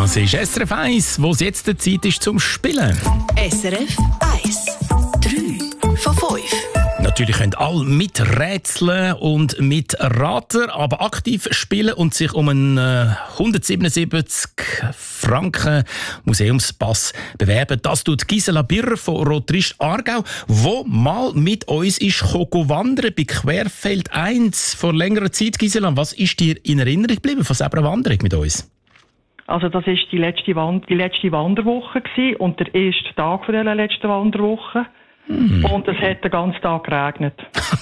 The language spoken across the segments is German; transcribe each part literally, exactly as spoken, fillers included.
Das ist S R F eins, wo es jetzt die Zeit ist zum Spielen. S R F eins. drei von fünf. Natürlich können alle miträtseln und mitraten, aber aktiv spielen und sich um einen äh, hundertsiebenundsiebzig Franken Museumspass bewerben. Das tut Gisela Birrer von Rotrist Aargau, wo mal mit uns ist wandern bei Querfeld eins vor längerer Zeit. Gisela, was ist dir in Erinnerung geblieben von dieser Wanderung mit uns? Also das war die letzte, Wand- die letzte Wanderwoche gewesen und der erste Tag von dieser letzten Wanderwoche. Hm. Und es hat den ganzen Tag geregnet.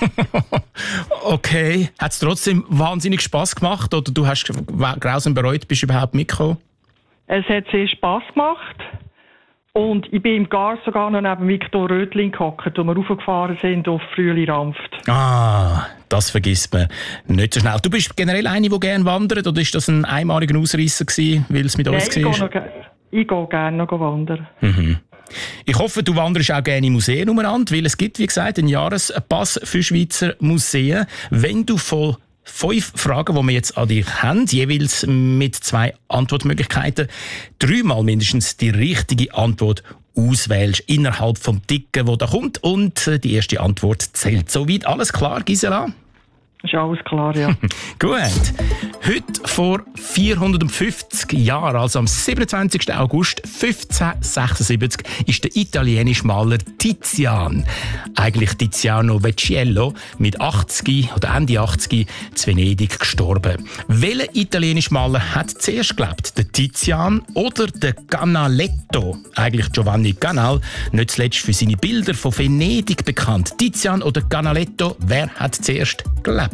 Okay. Hat es trotzdem wahnsinnig Spass gemacht oder du hast grausam bereut, bist du überhaupt mitgekommen? Es hat sehr Spass gemacht. Und ich bin im Gar sogar noch neben Viktor Rödling gehockt, wo wir raufgefahren sind auf Frühli-Rampft. Ah, das vergisst man nicht so schnell. Du bist generell eine, die gerne wandert, oder ist das ein einmaliger Ausreisser gewesen, weil es mit Nein, uns war? Ich gehe, ich gehe gerne noch wandern. Mhm. Ich hoffe, du wanderst auch gerne in Museen umeinander, weil es gibt, wie gesagt, einen Jahrespass für Schweizer Museen. Wenn du von fünf Fragen, die wir jetzt an dich haben, jeweils mit zwei Antwortmöglichkeiten, dreimal mindestens die richtige Antwort auswählst innerhalb vom Ticken, wo da kommt, und die erste Antwort zählt. Soweit alles klar, Gisela? Ist alles klar, ja. Gut. Heute vor vierhundertfünfzig Jahren, also am siebenundzwanzigsten August fünfzehnhundertsechsundsiebzig, ist der italienische Maler Tizian, eigentlich Tiziano Vecchiello, mit achtzig oder Ende achtzig zu Venedig gestorben. Welcher italienische Maler hat zuerst gelebt? Der Tizian oder der Canaletto? Eigentlich Giovanni Canal, nicht zuletzt für seine Bilder von Venedig bekannt. Tizian oder Canaletto, wer hat zuerst gelebt?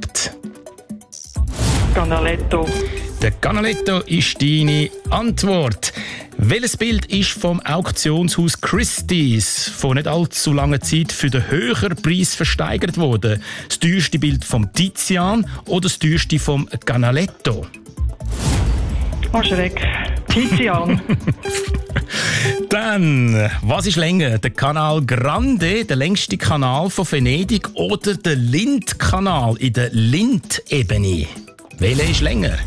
Canaletto. Der Canaletto ist deine Antwort. Welches Bild ist vom Auktionshaus Christie's vor nicht allzu langer Zeit für den höheren Preis versteigert worden? Das teuerste Bild vom Tizian oder das teuerste vom Canaletto? Oh, Schreck. Tizian. Dann, was ist länger? Der Canal Grande, der längste Kanal von Venedig, oder der Lindkanal in der Lindebene? Welcher ist länger?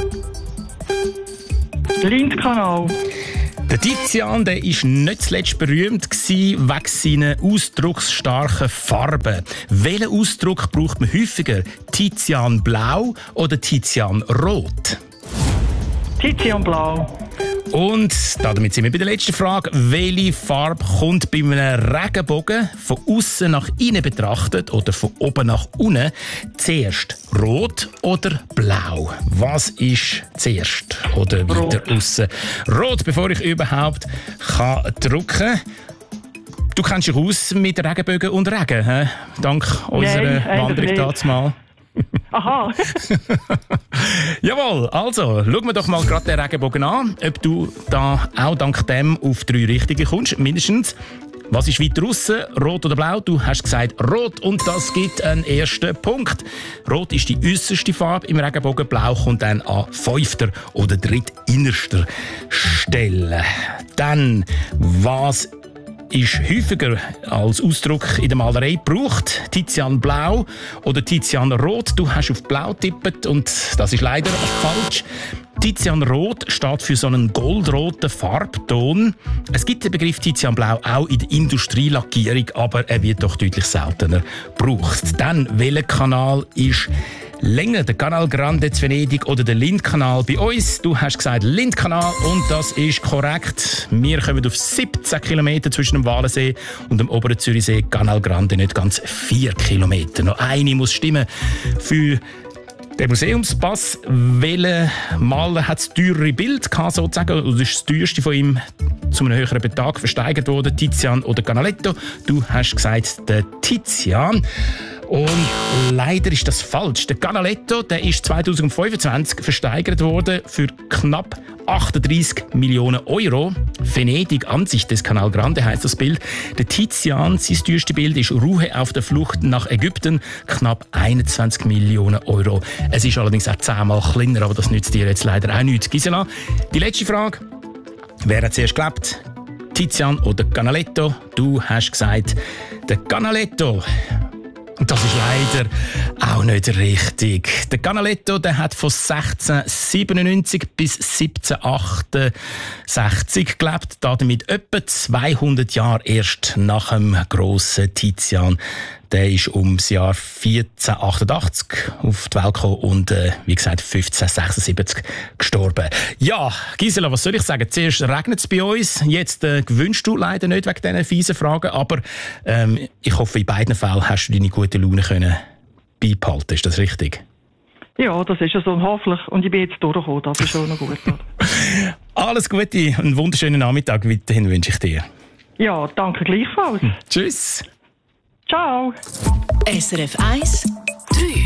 Lindkanal. Der Tizian, der ist nicht zuletzt berühmt gewesen wegen seiner ausdrucksstarken Farben. Welchen Ausdruck braucht man häufiger? Tizian Blau oder Tizian Rot? Tizian Blau. Und damit sind wir bei der letzten Frage. Welche Farbe kommt bei einem Regenbogen von außen nach innen betrachtet oder von oben nach unten zuerst? Rot oder blau? Was ist zuerst? Oder weiter außen? Rot, bevor ich überhaupt kann drücken. Du kennst dich aus mit Regenbögen und Regen, he? Dank unserer Nein, Wanderung damals mal. Aha. Jawohl, also schauen wir doch mal gerade den Regenbogen an, ob du da auch dank dem auf drei Richtige kommst, mindestens. Was ist weiter draussen, rot oder blau? Du hast gesagt rot und das gibt einen ersten Punkt. Rot ist die äusserste Farbe im Regenbogen, blau kommt dann an fünfter oder drittinnerster Stelle. Dann, was ist häufiger als Ausdruck in der Malerei gebraucht? Tizian Blau oder Tizian Rot? Du hast auf Blau getippt und das ist leider falsch. Tizian Rot steht für so einen goldroten Farbton. Es gibt den Begriff Tizian Blau auch in der Industrielackierung, aber er wird doch deutlich seltener gebraucht. Dann, welcher Kanal ist länger, der Canal Grande zu Venedig oder der Lindkanal bei uns? Du hast gesagt Lindkanal und das ist korrekt. Wir kommen auf siebzehn Kilometer zwischen dem Walensee und dem oberen Zürichsee. Canal Grande nicht ganz vier Kilometer. Noch eine muss stimmen für den Museumspass. Welcher Maler hat das teurere Bild gehabt, sozusagen? Oder ist das teuerste von ihm zu einem höheren Betrag versteigert worden? Tizian oder Canaletto? Du hast gesagt der Tizian. Und leider ist das falsch. Der Canaletto, der ist zweitausendfünfundzwanzig versteigert worden für knapp achtunddreissig Millionen Euro. Venedig, Ansicht des Canal Grande heisst das Bild. Der Tizian, sein teuerstes Bild ist Ruhe auf der Flucht nach Ägypten, knapp einundzwanzig Millionen Euro. Es ist allerdings auch zehnmal kleiner, aber das nützt dir jetzt leider auch nichts. Gisela, die letzte Frage. Wer hat zuerst gelebt? Tizian oder Canaletto? Du hast gesagt, der Canaletto. Das ist leider auch nicht richtig. Der Canaletto, der hat von sechzehnhundertsiebenundneunzig bis siebzehnhundertachtundsechzig gelebt, damit etwa zweihundert Jahre erst nach dem grossen Tizian. Der ist ums Jahr vierzehnhundertachtundachtzig auf die Welt gekommen und, äh, wie gesagt, fünfzehnhundertsechsundsiebzig gestorben. Ja, Gisela, was soll ich sagen? Zuerst regnet es bei uns, jetzt äh, gewünscht du leider nicht wegen diesen fiesen Fragen, aber ähm, ich hoffe, in beiden Fällen hast du deine gute Laune können beibehalten. Ist das richtig? Ja, das ist ja so hoffentlich. Und ich bin jetzt durchgekommen, das ist schon noch gut. Alles Gute, einen wunderschönen Nachmittag weiterhin wünsche ich dir. Ja, danke gleichfalls. Tschüss. Ciao. S R F eins, drei.